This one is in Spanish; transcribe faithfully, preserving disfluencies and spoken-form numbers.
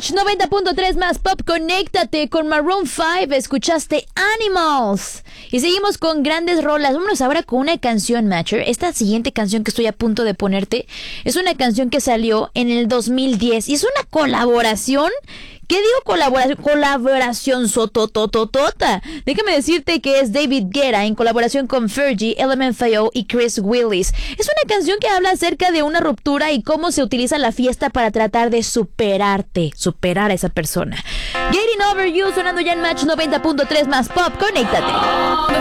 Match noventa punto tres más pop, conéctate con Maroon cinco, escuchaste Animals. Y seguimos con grandes rolas. Vámonos ahora con una canción, Matcher. Esta siguiente canción que estoy a punto de ponerte es una canción que salió en el dos mil diez y es una colaboración. ¿Qué digo colaboración? Colaboración sototototota. Déjame decirte que es David Guetta en colaboración con Fergie, L M F A O y Chris Willis. Es una canción que habla acerca de una ruptura y cómo se utiliza la fiesta para tratar de superarte, superar a esa persona. Getting Over You sonando ya en Match noventa punto tres más pop. Conéctate.